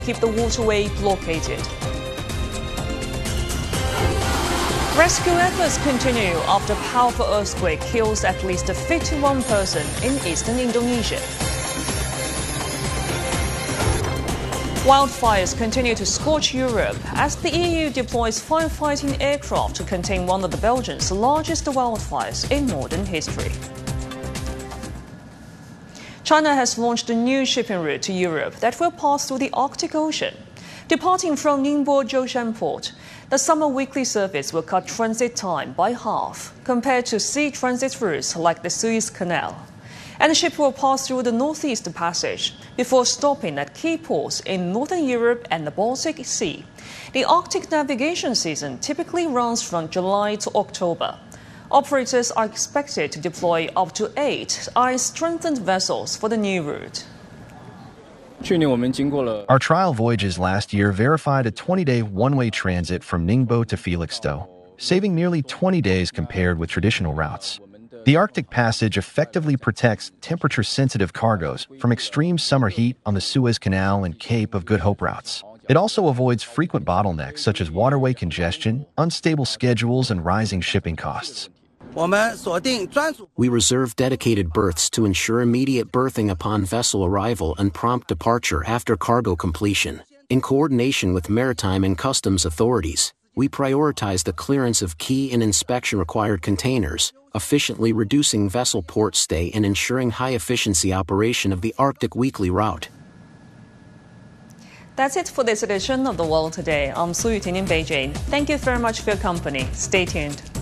keep the waterway blockaded. Rescue efforts continue after powerful earthquake kills at least 51 persons in eastern Indonesia. Wildfires continue to scorch Europe as the EU deploys firefighting aircraft to contain one of the Belgium's largest wildfires in modern history. China has launched a new shipping route to Europe that will pass through the Arctic Ocean. Departing from Ningbo Zhoushan Port, the summer weekly service will cut transit time by half compared to sea transit routes like the Suez Canal. And the ship will pass through the Northeast Passage before stopping at key ports in Northern Europe and the Baltic Sea. The Arctic navigation season typically runs from July to October. Operators are expected to deploy up to 8 ice-strengthened vessels for the new route. Our trial voyages last year verified a 20-day one-way transit from Ningbo to Felixstowe, saving nearly 20 days compared with traditional routes. The Arctic Passage effectively protects temperature-sensitive cargoes from extreme summer heat on the Suez Canal and Cape of Good Hope routes. It also avoids frequent bottlenecks such as waterway congestion, unstable schedules, and rising shipping costs. We reserve dedicated berths to ensure immediate berthing upon vessel arrival and prompt departure after cargo completion. In coordination with maritime and customs authorities, we prioritize the clearance of key and inspection-required containers, efficiently reducing vessel port stay and ensuring high-efficiency operation of the Arctic weekly route. That's it for this edition of The World Today. I'm Su Yuting in Beijing. Thank you very much for your company. Stay tuned.